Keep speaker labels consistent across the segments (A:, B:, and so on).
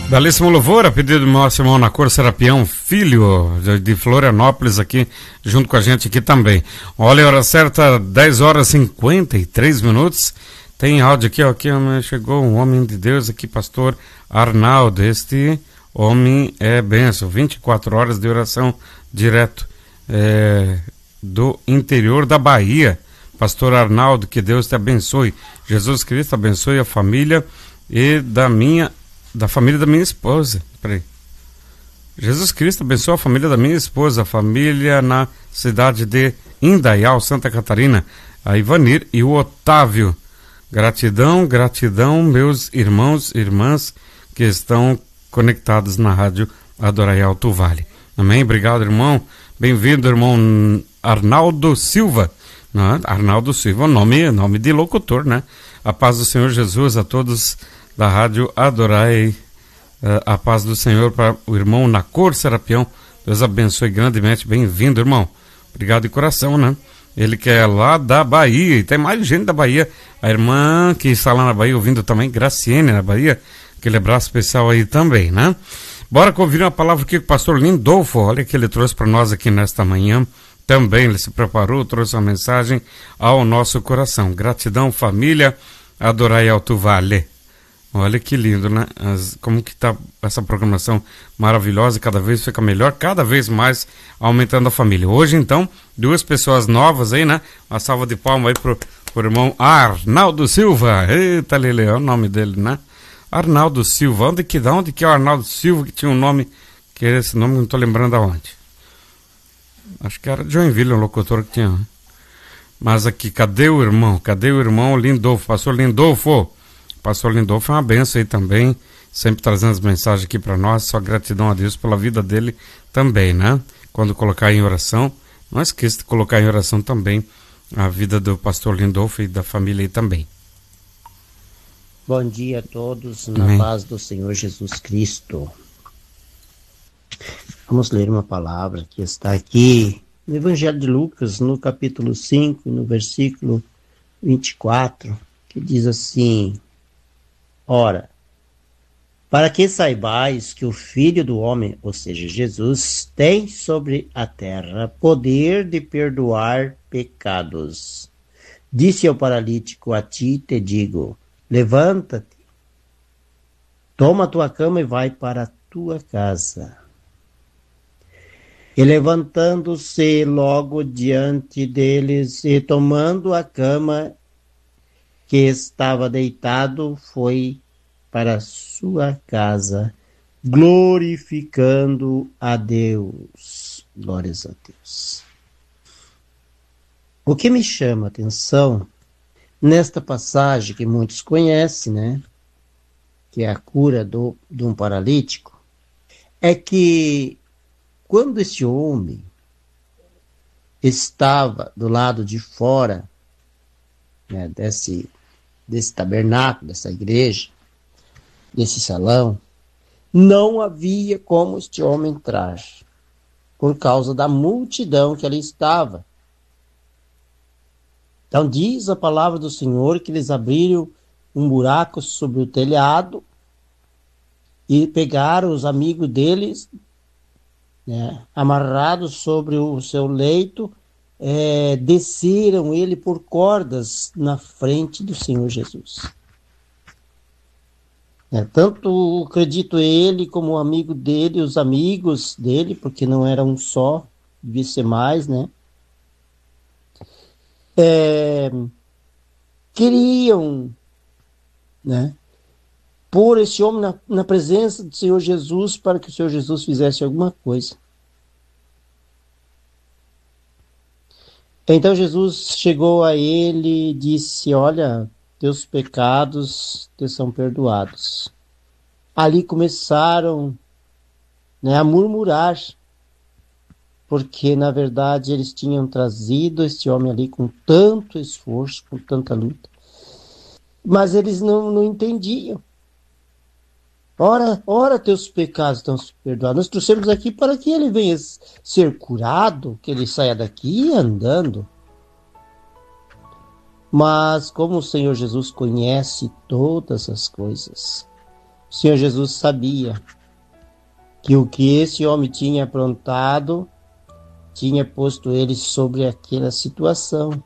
A: Belíssimo louvor, a pedido do nosso irmão Nacor Serapião Filho, de Florianópolis, aqui, junto com a gente aqui também. Olha, a hora certa, 10 horas e 53 minutos. Tem áudio aqui, ó, aqui chegou um homem de Deus aqui, pastor Arnaldo. Este homem é benção, 24 horas de oração direto do interior da Bahia. Pastor Arnaldo, que Deus te abençoe. Jesus Cristo abençoe a família e da família da minha esposa. Peraí. Jesus Cristo abençoe a família da minha esposa, a família na cidade de Indaial, Santa Catarina, a Ivanir e o Otávio. Gratidão, gratidão, meus irmãos e irmãs que estão conectados na rádio Adorai Alto Vale. Amém? Obrigado, irmão. Bem-vindo, irmão Arnaldo Silva. Arnaldo Silva, nome de locutor, né? A paz do Senhor Jesus a todos da rádio Adorai, a paz do Senhor para o irmão Nacor Serapião. Deus abençoe grandemente. Bem-vindo, irmão. Obrigado de coração, né? Ele que é lá da Bahia, e tem mais gente da Bahia. A irmã que está lá na Bahia ouvindo também, Graciene, na Bahia. Aquele abraço especial aí também, né? Bora conferir uma palavra aqui com o pastor Lindolfo. Olha que ele trouxe para nós aqui nesta manhã. Também ele se preparou, trouxe uma mensagem ao nosso coração. Gratidão, família, Adorai Alto Vale. Olha que lindo, né? Como que tá essa programação maravilhosa, cada vez fica melhor, cada vez mais aumentando a família. Hoje, então, duas pessoas novas aí, né? Uma salva de palmas aí pro irmão Arnaldo Silva. Eita, Lele, é o nome dele, né? Arnaldo Silva. Onde que é o Arnaldo Silva, que tinha um nome, que é esse nome, não tô lembrando aonde. Acho que era Joinville, o locutor que tinha. Né? Mas aqui, cadê o irmão? Cadê o irmão Lindolfo? Pastor Lindolfo. Pastor Lindolfo é uma benção aí também, sempre trazendo as mensagens aqui para nós. Só gratidão a Deus pela vida dele também, né? Quando colocar em oração, não esqueça de colocar em oração também a vida do pastor Lindolfo e da família aí também.
B: Bom dia a todos, na paz do Senhor Jesus Cristo. Vamos ler uma palavra que está aqui no Evangelho de Lucas, no capítulo 5, no versículo 24, que diz assim: Ora, para que saibais que o Filho do Homem, ou seja, Jesus, tem sobre a terra poder de perdoar pecados. Disse ao paralítico: a ti te digo, levanta-te, toma a tua cama e vai para a tua casa. E levantando-se logo diante deles e tomando a cama que estava deitado, foi para sua casa, glorificando a Deus. Glórias a Deus. O que me chama a atenção nesta passagem que muitos conhecem, né, que é a cura de um paralítico, é que quando esse homem estava do lado de fora, né, desse tabernáculo, dessa igreja, desse salão, não havia como este homem entrar, por causa da multidão que ali estava. Então diz a palavra do Senhor que eles abriram um buraco sobre o telhado e pegaram os amigos deles, né, amarrados sobre o seu leito, desceram ele por cordas na frente do Senhor Jesus. Tanto acredito ele como o amigo dele, os amigos dele, porque não era um só, devia ser mais, né? Queriam, né, pôr esse homem na presença do Senhor Jesus para que o Senhor Jesus fizesse alguma coisa. Então Jesus chegou a ele e disse: olha, teus pecados te são perdoados. Ali começaram, né, a murmurar, porque na verdade eles tinham trazido este homem ali com tanto esforço, com tanta luta, mas eles não entendiam. Ora, teus pecados estão perdoados. Nós trouxemos aqui para que ele venha ser curado, que ele saia daqui andando. Mas como o Senhor Jesus conhece todas as coisas, O Senhor Jesus sabia que o que esse homem tinha aprontado tinha posto ele sobre aquela situação,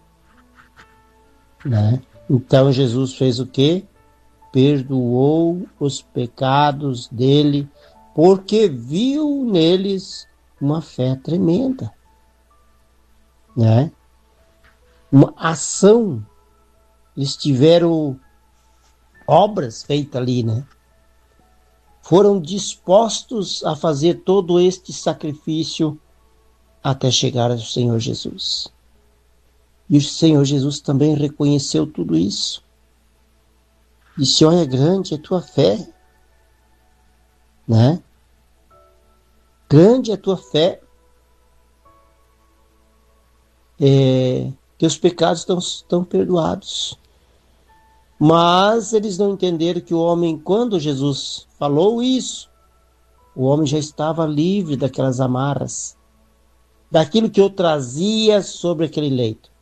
B: né? Então Jesus fez o quê? Perdoou os pecados dele, porque viu neles uma fé tremenda, né? Uma ação. Eles tiveram obras feitas ali, né? Foram dispostos a fazer todo este sacrifício até chegar ao Senhor Jesus. E o Senhor Jesus também reconheceu tudo isso. Disse, olha, grande é a tua fé, né? Grande é a tua fé. Teus pecados estão perdoados. Mas eles não entenderam que o homem, quando Jesus falou isso, o homem já estava livre daquelas amarras, daquilo que eu trazia sobre aquele leito.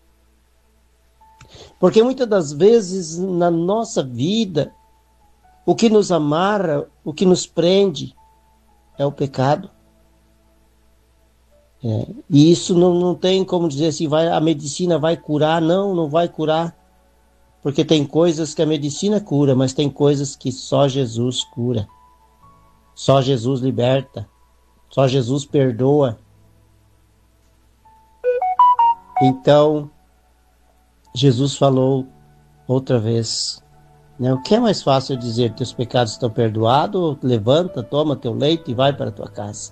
B: Porque muitas das vezes na nossa vida, o que nos amarra, o que nos prende, é o pecado. E isso não tem como dizer assim, a medicina vai curar. Não vai curar. Porque tem coisas que a medicina cura, mas tem coisas que só Jesus cura. Só Jesus liberta. Só Jesus perdoa. Então, Jesus falou outra vez, né? O que é mais fácil dizer? Teus pecados estão perdoados? Levanta, toma teu leito e vai para a tua casa.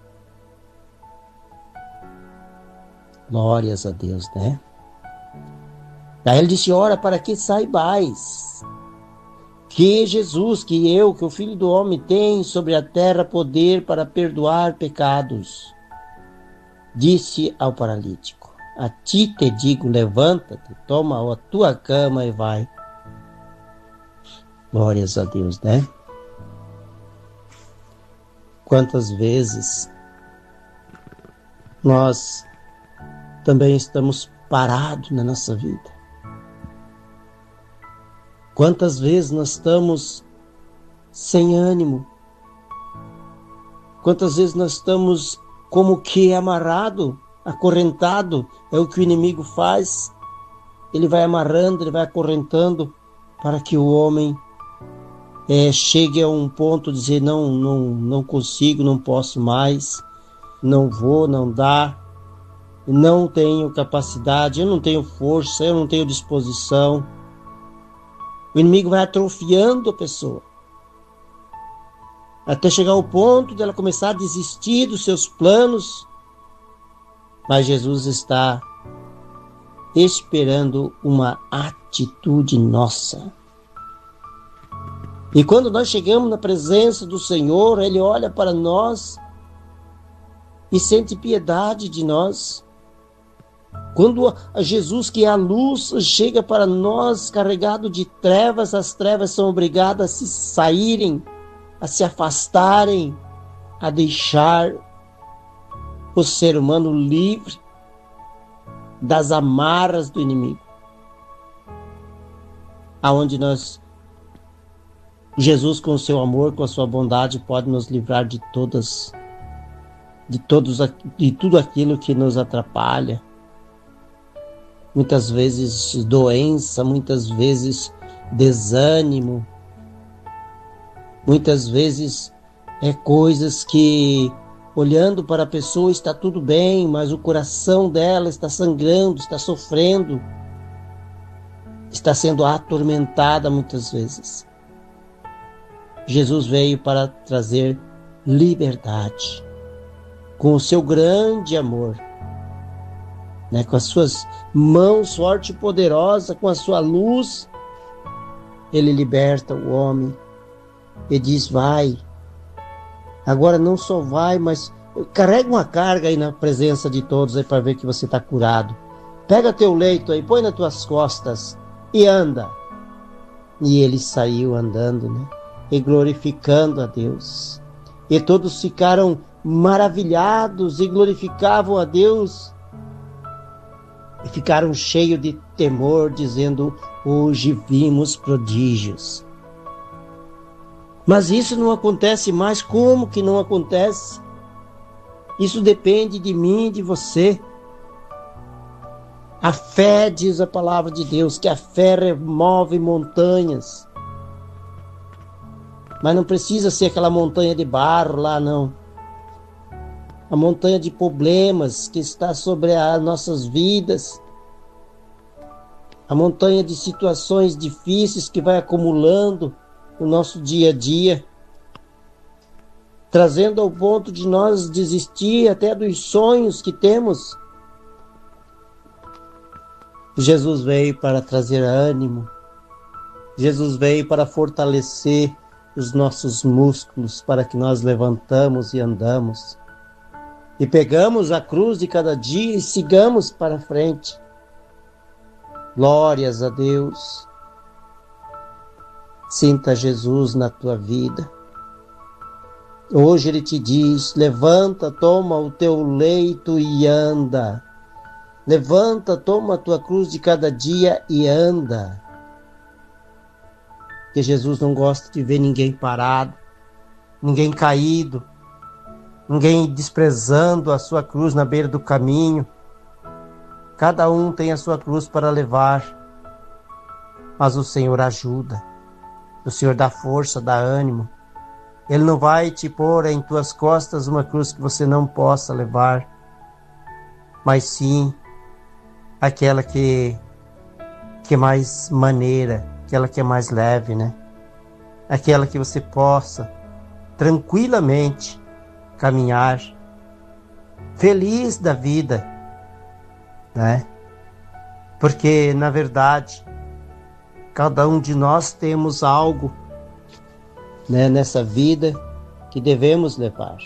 B: Glórias a Deus, né? Daí ele disse, ora, para que saibais que Jesus, que o Filho do Homem tem sobre a terra poder para perdoar pecados. Disse ao paralítico, a ti te digo, levanta-te, toma a tua cama e vai. Glórias a Deus, né? Quantas vezes nós também estamos parados na nossa vida? Quantas vezes nós estamos sem ânimo? Quantas vezes nós estamos como que amarrado, acorrentado? É o que o inimigo faz. Ele vai amarrando, ele vai acorrentando para que o homem chegue a um ponto de dizer, não consigo, não posso mais, não vou, não dá, não tenho capacidade, eu não tenho força, eu não tenho disposição. O inimigo vai atrofiando a pessoa, até chegar ao ponto de ela começar a desistir dos seus planos. Mas Jesus está esperando uma atitude nossa. E quando nós chegamos na presença do Senhor, Ele olha para nós e sente piedade de nós. Quando Jesus, que é a luz, chega para nós carregado de trevas, as trevas são obrigadas a se saírem, a se afastarem, a deixar o ser humano livre das amarras do inimigo. Aonde Jesus, com o seu amor, com a sua bondade, pode nos livrar de tudo aquilo que nos atrapalha. Muitas vezes doença, muitas vezes desânimo, muitas vezes coisas que, olhando para a pessoa, está tudo bem, mas o coração dela está sangrando, está sofrendo, está sendo atormentada muitas vezes. Jesus veio para trazer liberdade, com o seu grande amor, né? Com as suas mãos forte e poderosa, com a sua luz, Ele liberta o homem e diz, vai. Agora não só vai, mas carrega uma carga aí na presença de todos aí para ver que você está curado. Pega teu leito aí, põe nas tuas costas e anda. E ele saiu andando, né? E glorificando a Deus. E todos ficaram maravilhados e glorificavam a Deus. E ficaram cheios de temor, dizendo, hoje vimos prodígios. Mas isso não acontece mais. Como que não acontece? Isso depende de mim e de você. A fé, diz a palavra de Deus, que a fé remove montanhas. Mas não precisa ser aquela montanha de barro lá, não. A montanha de problemas que está sobre as nossas vidas. A montanha de situações difíceis que vai acumulando no nosso dia a dia, trazendo ao ponto de nós desistir até dos sonhos que temos. Jesus veio para trazer ânimo. Jesus veio para fortalecer os nossos músculos, para que nós levantamos e andamos. E pegamos a cruz de cada dia e sigamos para frente. Glórias a Deus. Sinta Jesus na tua vida. Hoje Ele te diz: levanta, toma o teu leito e anda. Levanta, toma a tua cruz de cada dia e anda. Porque Jesus não gosta de ver ninguém parado, ninguém caído, ninguém desprezando a sua cruz na beira do caminho. Cada um tem a sua cruz para levar, mas o Senhor ajuda, o Senhor dá força, dá ânimo. Ele não vai te pôr em tuas costas uma cruz que você não possa levar, mas sim aquela que é mais maneira, aquela que é mais leve, né? Aquela que você possa tranquilamente caminhar, feliz da vida, né? Porque, na verdade, cada um de nós temos algo, né, nessa vida que devemos levar.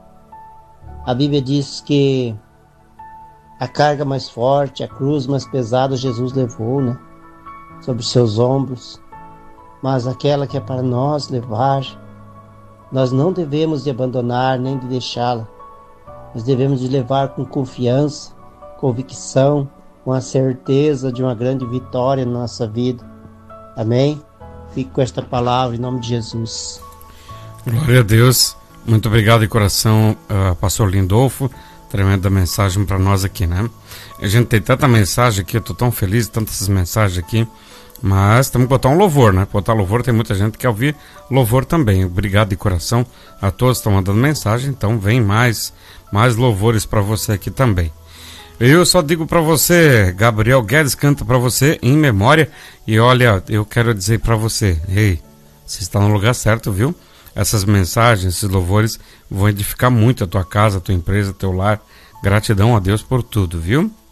B: A Bíblia diz que a carga mais forte, a cruz mais pesada, Jesus levou, né, sobre seus ombros. Mas aquela que é para nós levar, nós não devemos de abandonar nem de deixá-la. Nós devemos de levar com confiança, convicção, com a certeza de uma grande vitória na nossa vida. Amém? Fique com esta palavra em nome de Jesus.
A: Glória a Deus. Muito obrigado de coração, pastor Lindolfo. Tremenda mensagem para nós aqui, né? A gente tem tanta mensagem aqui, eu tô tão feliz, tantas mensagens aqui, mas temos que botar um louvor, né? Botar louvor, tem muita gente que quer ouvir louvor também. Obrigado de coração a todos que estão mandando mensagem, então vem mais louvores para você aqui também. Eu só digo para você, Gabriel Guedes canta para você em memória, e olha, eu quero dizer para você, ei, você está no lugar certo, viu? Essas mensagens, esses louvores vão edificar muito a tua casa, a tua empresa, teu lar. Gratidão a Deus por tudo, viu?